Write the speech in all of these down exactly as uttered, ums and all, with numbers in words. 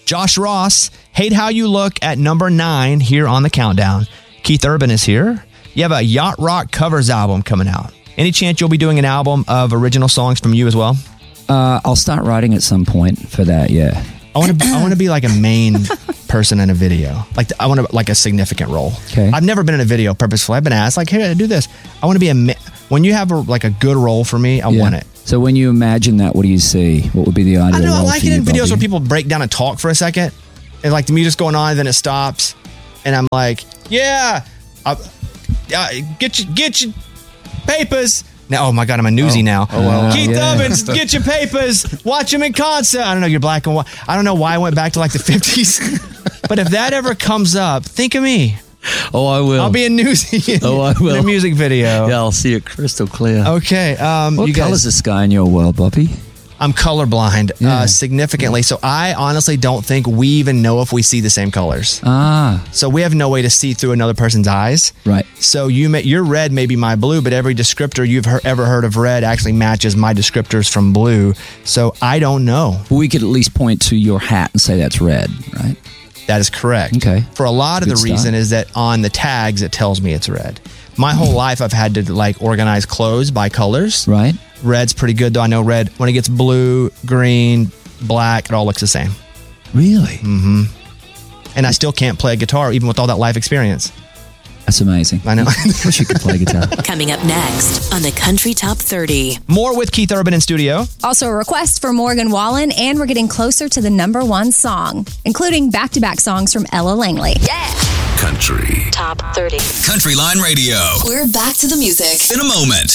Josh Ross, Hate How You Look at number nine here on the countdown. Keith Urban is here. You have a Yacht Rock covers album coming out. Any chance you'll be doing an album of original songs from you as well? Uh, I'll start writing at some point for that, yeah. I want to. I want to be like a main person in a video. Like I want to like a significant role. Okay. I've never been in a video purposefully. I've been asked like, "Hey, do this." I want to be a. Ma- when you have a, like a good role for me, I yeah. want it. So when you imagine that, what do you see? What would be the ideal I don't know. I role like for it you, in videos Bobby? where people break down and talk for a second, and like the music's going on, and then it stops, and I'm like, "Yeah, uh, uh, get your get your papers." Now, oh my God, I'm a newsie oh. now. Oh, wow. Keith Yeah. Ovens, get your papers. Watch them in concert. I don't know, you're black and white. I don't know why I went back to like the fifties. But if that ever comes up, think of me. Oh, I will. I'll be a newsie in, Oh, I will. in a music video. Yeah, I'll see it crystal clear. Okay. Um, What you color's guys, the sky in your world, Bobby? I'm colorblind Yeah. uh, significantly. So I honestly don't think we even know if we see the same colors. Ah, So we have no way to see through another person's eyes. right. So you may, your red may be my blue, but every descriptor you've he- ever heard of red actually matches my descriptors from blue. So I don't know. We could at least point to your hat and say that's red, right? That is correct. Okay. For a lot of Good the start. reason is that on the tags it tells me it's red. My whole life I've had to like organize clothes by colors. Right. Red's pretty good though. I know red when it gets blue, green, black, it all looks the same. Really? Mm-hmm. And I still can't play a guitar even with all that life experience. That's amazing. I know. Wish you could play guitar. Coming up next on the Country Top thirty. More with Keith Urban in studio. Also a request for Morgan Wallen, and we're getting closer to the number one song, including back-to-back songs from Ella Langley. Yeah. Country Top thirty. Country Line Radio. We're back to the music. In a moment.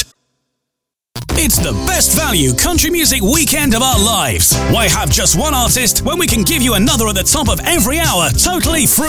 It's the best value country music weekend of our lives. Why have just one artist when we can give you another at the top of every hour, totally free?